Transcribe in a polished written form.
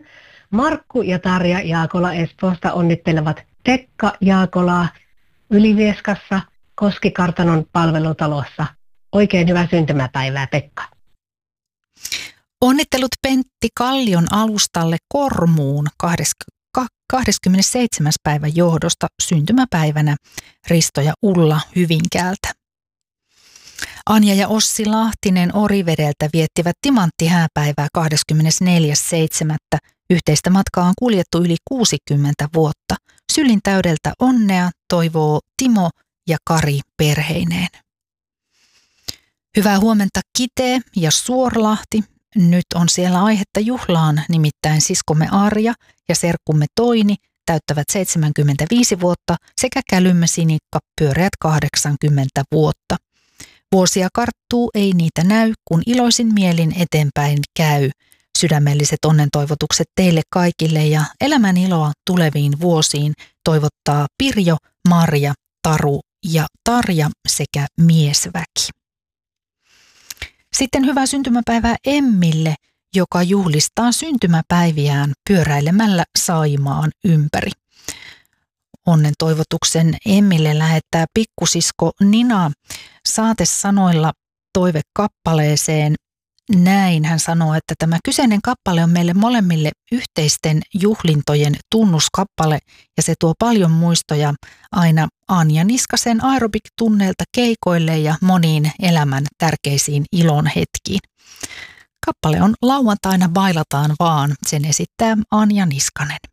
Markku ja Tarja Jaakola Espoosta onnittelevat Pekka Jaakolaa Ylivieskassa Koskikartanon palvelutalossa. Oikein hyvää syntymäpäivää, Pekka. Onnittelut Pentti Kallion alustalle Kormuun 27. päivän johdosta syntymäpäivänä Risto ja Ulla Hyvinkäältä. Anja ja Ossi Lahtinen Orivedeltä viettivät timanttihääpäivää 24.7. Yhteistä matkaa on kuljettu yli 60 vuotta. Sylin täydeltä onnea toivoo Timo ja Kari perheineen. Hyvää huomenta Kite ja Suorlahti. Nyt on siellä aihetta juhlaan, nimittäin siskomme Arja ja serkkumme Toini täyttävät 75 vuotta sekä kälymme Sinikka pyöreät 80 vuotta. Vuosia karttuu, ei niitä näy, kun iloisin mielin eteenpäin käy. Sydämelliset onnentoivotukset teille kaikille ja elämän iloa tuleviin vuosiin toivottaa Pirjo, Marja, Taru ja Tarja sekä miesväki. Sitten hyvää syntymäpäivää Emmille, joka juhlistaa syntymäpäiviään pyöräilemällä Saimaan ympäri. Onnen toivotuksen Emmille lähettää pikkusisko Nina saatesanoilla toivekappaleeseen. Näin hän sanoo, että tämä kyseinen kappale on meille molemmille yhteisten juhlintojen tunnuskappale ja se tuo paljon muistoja aina Anja Niskasen aerobik-tunneilta keikoille ja moniin elämän tärkeisiin ilon hetkiin. Kappale on Lauantaina bailataan vaan, sen esittää Anja Niskanen.